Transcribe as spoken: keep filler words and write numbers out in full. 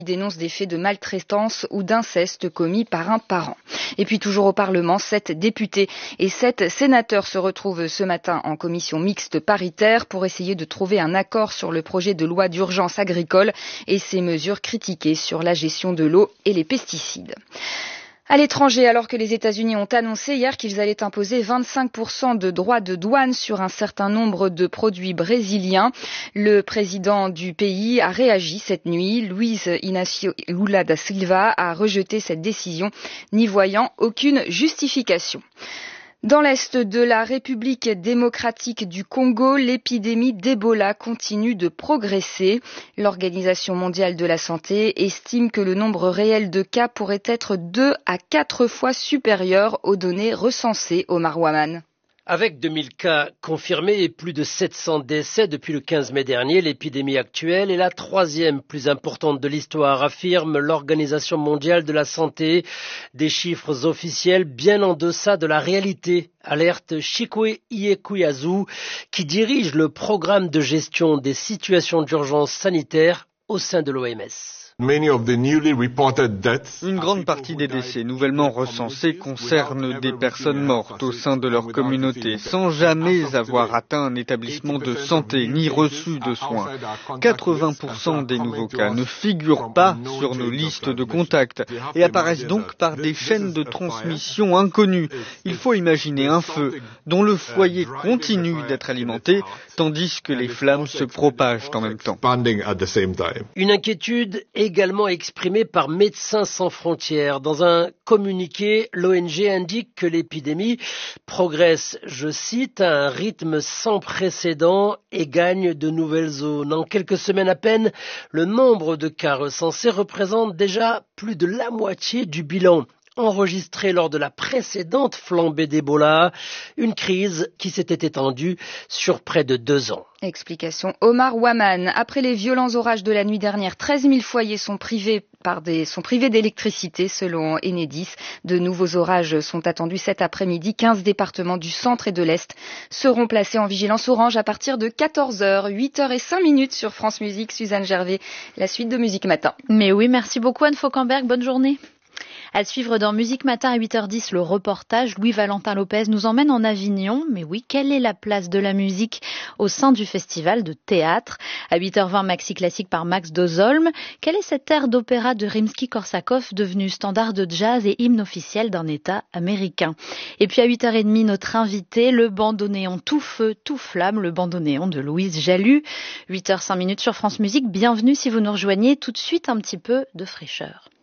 dénonce des faits de maltraitance ou d'inceste commis par un parent. Et puis toujours au Parlement, sept députés et sept sénateurs se retrouvent ce matin en commission mixte paritaire pour essayer de trouver un accord sur le projet de loi d'urgence agricole et ses mesures critiquées sur la gestion de l'eau et les pesticides. À l'étranger, alors que les États-Unis ont annoncé hier qu'ils allaient imposer vingt-cinq pour cent de droits de douane sur un certain nombre de produits brésiliens, le président du pays a réagi cette nuit. Luiz Inácio Lula da Silva a rejeté cette décision, n'y voyant aucune justification. Dans l'est de la République démocratique du Congo, l'épidémie d'Ebola continue de progresser. L'Organisation mondiale de la santé estime que le nombre réel de cas pourrait être deux à quatre fois supérieur aux données recensées au Marouaman. Avec deux mille cas confirmés et plus de sept cents décès depuis le quinze mai dernier, l'épidémie actuelle est la troisième plus importante de l'histoire, affirme l'Organisation mondiale de la santé. Des chiffres officiels bien en deçà de la réalité, alerte Chikwe Iyekuyazu, qui dirige le programme de gestion des situations d'urgence sanitaire au sein de l'O M S. Une grande partie des décès nouvellement recensés concernent des personnes mortes au sein de leur communauté, sans jamais avoir atteint un établissement de santé ni reçu de soins. quatre-vingts pour cent des nouveaux cas ne figurent pas sur nos listes de contacts et apparaissent donc par des chaînes de transmission inconnues. Il faut imaginer un feu dont le foyer continue d'être alimenté, tandis que les flammes se propagent en même temps. Une inquiétude également exprimée par Médecins sans frontières. Dans un communiqué, l'O N G indique que l'épidémie progresse, je cite, à un rythme sans précédent et gagne de nouvelles zones. En quelques semaines à peine, le nombre de cas recensés représente déjà plus de la moitié du bilan enregistré lors de la précédente flambée d'Ebola, une crise qui s'était étendue sur près de deux ans. Explication Omar Waman. Après les violents orages de la nuit dernière, treize mille foyers sont privés par des, sont privés d'électricité selon Enedis. De nouveaux orages sont attendus cet après-midi. quinze départements du centre et de l'Est seront placés en vigilance orange à partir de quatorze heures, huit heures cinq minutes sur France Musique. Suzanne Gervais, la suite de Musique Matin. Mais oui, merci beaucoup Anne Fauquemberg, bonne journée. À suivre dans Musique Matin à huit heures dix, le reportage Louis-Valentin Lopez nous emmène en Avignon. Mais oui, quelle est la place de la musique au sein du festival de théâtre? À huit heures vingt, Maxi Classique par Max Dozolm. Quel est cet air d'opéra de Rimsky-Korsakov devenu standard de jazz et hymne officiel d'un État américain? Et puis à huit heures trente, notre invité, le bandoneon tout feu, tout flamme, le bandoneon de Louise Jalut. huit heures cinq sur France Musique. Bienvenue si vous nous rejoignez. Tout de suite, un petit peu de fraîcheur.